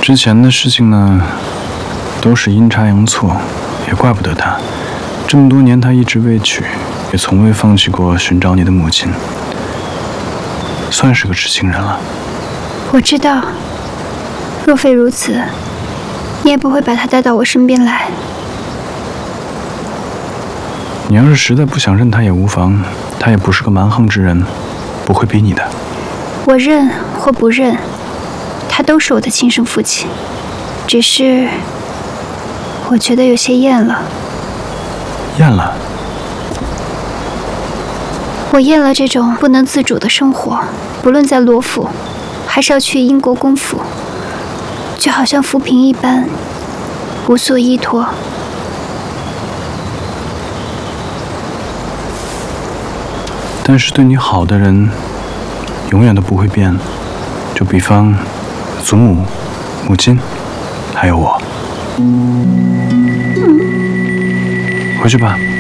之前的事情呢，都是阴差阳错，也怪不得他。这么多年，他一直未娶，也从未放弃过寻找你的母亲，算是个知情人了。 我知道，若非如此，你也不会把他带到我身边来。 你要是实在不想认他也无妨，他也不是个蛮横之人，不会逼你的。 我认或不认，他都是我的亲生父亲，只是我觉得有些厌了。 厌了？ 我厌了这种不能自主的生活，不论在罗府，还是要去英国公府，就好像浮萍一般，无所依托。 但是对你好的人，永远都不会变。就比方祖母、母亲，还有我。回去吧。